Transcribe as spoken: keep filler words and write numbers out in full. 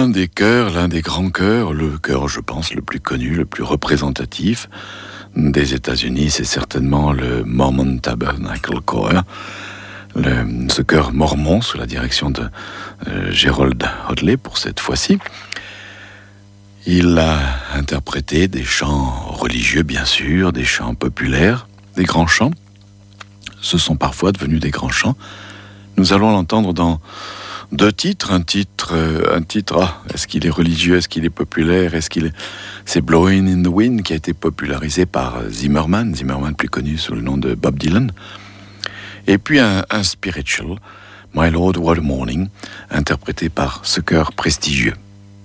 l'un des chœurs, l'un des grands chœurs, le chœur, je pense, le plus connu, le plus représentatif des États-Unis, c'est certainement le Mormon Tabernacle Choir, le, ce chœur mormon sous la direction de euh, Gerald Hodley pour cette fois-ci. Il a interprété des chants religieux, bien sûr, des chants populaires, des grands chants. Ce sont parfois devenus des grands chants. Nous allons l'entendre dans deux titres. Un titre, euh, un titre ah, est-ce qu'il est religieux, est-ce qu'il est populaire, est-ce qu'il est... C'est Blowing in the Wind qui a été popularisé par Zimmerman, Zimmerman plus connu sous le nom de Bob Dylan. Et puis un, un spiritual, My Lord What a Morning, interprété par ce chœur prestigieux.